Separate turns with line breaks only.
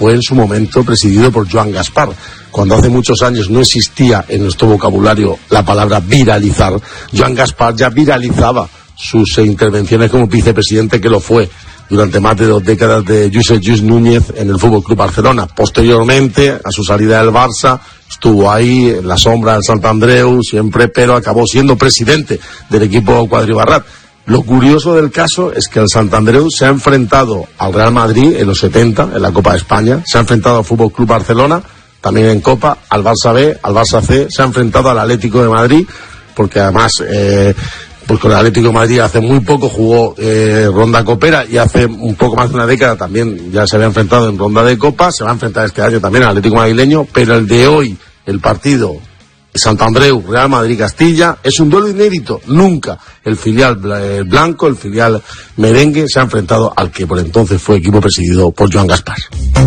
fue en su momento presidido por Joan Gaspar. Cuando hace muchos años no existía en nuestro vocabulario la palabra viralizar, Joan Gaspar ya viralizaba sus intervenciones como vicepresidente, que lo fue durante más de 2 décadas, de Josep Lluís Núñez en el Fútbol Club Barcelona. Posteriormente, a su salida del Barça, estuvo ahí en la sombra del Sant Andreu siempre, pero acabó siendo presidente del equipo Quadribarrat. Lo curioso del caso es que el Sant Andreu se ha enfrentado al Real Madrid en los 70, en la Copa de España, se ha enfrentado al Fútbol Club Barcelona, también en Copa, al Barça B, al Barça C, se ha enfrentado al Atlético de Madrid, porque además pues con el Atlético de Madrid hace muy poco jugó ronda copera, y hace un poco más de una década también ya se había enfrentado en ronda de Copa. Se va a enfrentar este año también al Atlético madrileño, pero el de hoy, el partido Sant Andreu, Real Madrid-Castilla, es un duelo inédito. Nunca el filial blanco, el filial merengue, se ha enfrentado al que por entonces fue equipo presidido por Joan Gaspar.